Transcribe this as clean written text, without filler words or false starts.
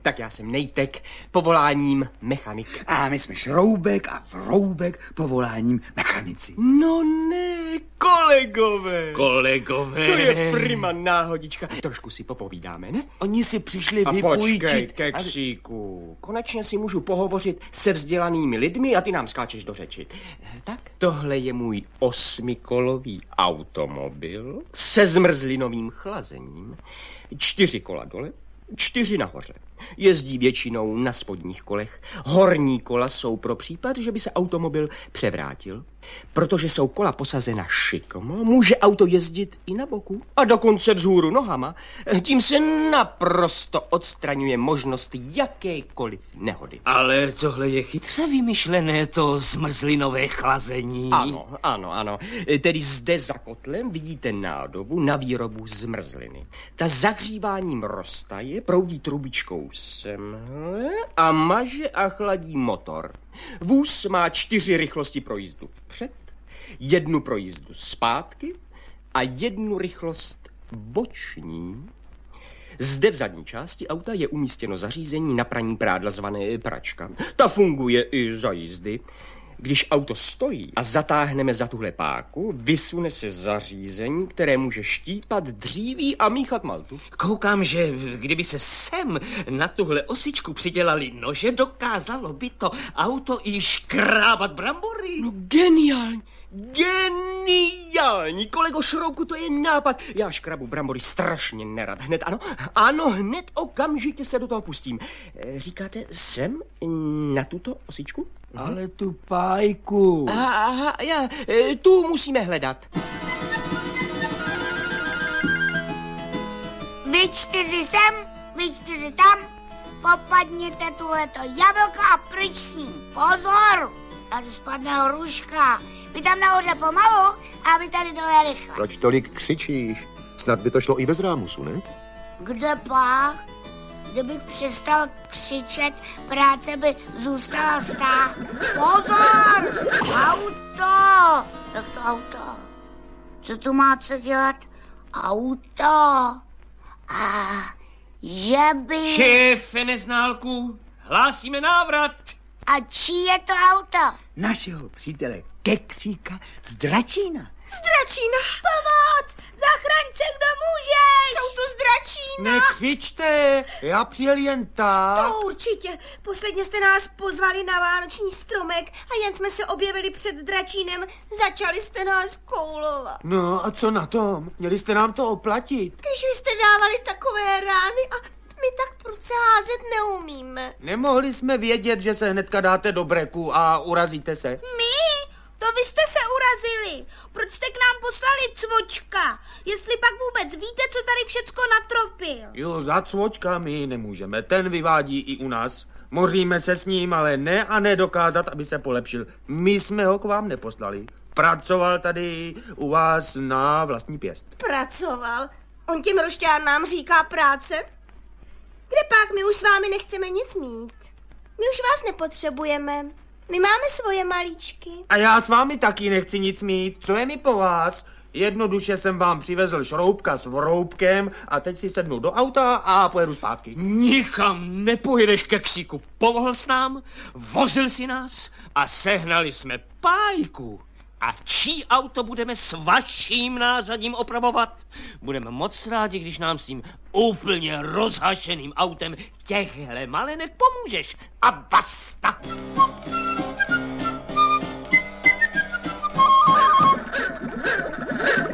Tak já jsem Nejtek, povoláním mechanik. A my jsme Šroubek a Vroubek, povoláním mechanici. No ne, kolegové. Kolegové. To je prima náhodička. Trošku si popovídáme, ne? Oni si přišli A vypůjčit. počkej, keksíku. Konečně si můžu pohovořit se vzdělanými lidmi a ty nám skáčeš do řeči. Tak, tohle je můj 8kolový automobil se zmrzlinovým chlazením. 4 kola dole, 4 nahoře. Jezdí většinou na spodních kolech. Horní kola jsou pro případ, že by se automobil převrátil. Protože jsou kola posazena šikmo, může auto jezdit i na boku. A dokonce vzhůru nohama. Tím se naprosto odstraňuje možnost jakékoliv nehody. Ale tohle je chytře vymyšlené, to zmrzlinové chlazení. Ano. Tedy zde za kotlem vidíte nádobu na výrobu zmrzliny. Ta zahříváním roztaje, proudí trubičkou semhle a maže a chladí motor. Vůz má 4 rychlosti pro jízdu vpřed, 1 pro jízdu zpátky a 1 rychlost boční. Zde v zadní části auta je umístěno zařízení na praní prádla zvané pračka. Ta funguje i za jízdy. Když auto stojí a zatáhneme za tuhle páku, vysune se zařízení, které může štípat dříví a míchat maltu. Koukám, že kdyby se sem na tuhle osičku přidělali nože, dokázalo by to auto i škrábat brambory. No geniální. Geniální, kolego Šroubku, to je nápad. Já škrabu brambory strašně nerad. Hned okamžitě se do toho pustím. Říkáte sem na tuto osičku? Ale tu pájku. Aha, tu musíme hledat. Vy 4 sem, vy 4 tam, popadněte tuhleto jablko a pryč s ním. Pozor, tady spadne hruška. Vy tam nahoře pomalu a vy tady dole rychle. Proč tolik křičíš? Snad by to šlo i bez rámusu, ne? Kde pak? Kdybych přestal křičet, práce by zůstala stát. Pozor! Auto! Jak to auto? Co tu má co dělat? Auto! A že by... Šéfe Neználku, hlásíme návrat. A čí je to auto? Našeho přítele Keksíka z Dračína. Z Dračína! Pomoc! Zachraňte, kdo může! Jsou tu z Dračína! Nekřičte, já přijel jen tak. To určitě. Posledně jste nás pozvali na vánoční stromek a jen jsme se objevili před Dračínem. Začali jste nás koulovat. No a co na tom? Měli jste nám to oplatit. Když vy jste dávali takové rány a my tak prudce házet neumíme. Nemohli jsme vědět, že se hnedka dáte do breku a urazíte se. My? To vy jste se urazili. Proč jste k nám poslali cvočka? Jestli pak vůbec víte, co tady všecko natropil. Jo, za cvočka my nemůžeme. Ten vyvádí i u nás. Moříme se s ním, ale ne a nedokázat, aby se polepšil. My jsme ho k vám neposlali. Pracoval tady u vás na vlastní pěst. Pracoval? On těm rošťárnám říká práce? Kde pak, my už s vámi nechceme nic mít. My už vás nepotřebujeme. My máme svoje malíčky. A já s vámi taky nechci nic mít. Co je mi po vás? Jednoduše jsem vám přivezl Šroubka s Vroubkem a teď si sednu do auta a pojedu zpátky. Nikam nepojedeš, Keksíku. Pomohl s nám, vozil si nás a sehnali jsme pájku. A čí auto budeme s vaším nářadím opravovat? Budeme moc rádi, když nám s tím úplně rozhašeným autem těchhle malenek pomůžeš. A basta!